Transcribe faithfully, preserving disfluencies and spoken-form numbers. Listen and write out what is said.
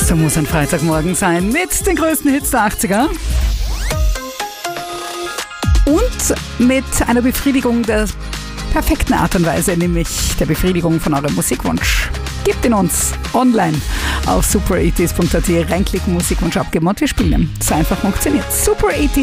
So muss ein Freitagmorgen sein mit den größten Hits der achtziger. Und mit einer Befriedigung der perfekten Art und Weise, nämlich der Befriedigung von eurem Musikwunsch. Gebt ihn uns online auf super eighties punkt at, reinklicken, Musikwunsch abgeben und wir spielen ihn. So einfach funktioniert. Super eighties